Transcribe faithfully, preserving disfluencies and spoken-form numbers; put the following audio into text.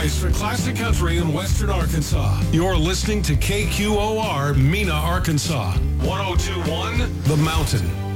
voice for classic country in western Arkansas. You're listening to K Q O R, Mena, Arkansas. one oh two point one The Mountain.